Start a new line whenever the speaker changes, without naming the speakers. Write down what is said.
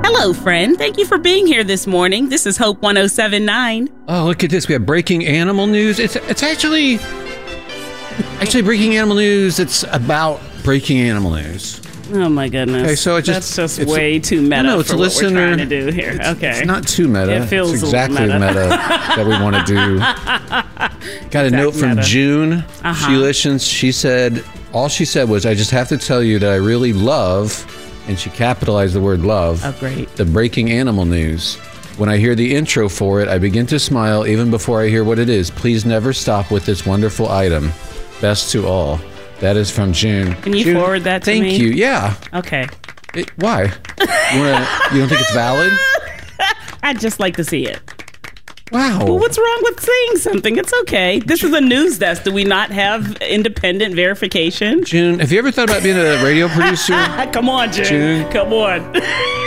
Hello, friend. Thank you for being here this morning. This is Hope 107.9.
Oh, look at this. We have breaking animal news. It's actually breaking animal news. It's about breaking animal news.
Oh, my goodness.
Okay, so
that's just way too meta
it's
for
a
what
listener,
we're trying to do here. Okay.
It's not too meta.
It feels
it's exactly
meta.
that we want to do. Got a note from June. She listens. She said, all she said was, I just have to tell you that I really love, and she capitalized the word love, the breaking animal news. When I hear the intro for it, I begin to smile even before I hear what it is. Please never stop with this wonderful item. Best to all. That is from June.
Can you forward that to me?
Thank you. Yeah.
Okay.
Why? You don't think it's valid?
I'd just like to see it.
Wow.
Well, what's wrong with saying something? It's okay. This is a news desk. Do we not have independent verification?
June, have you ever thought about being a radio producer?
Come on, June. Come on.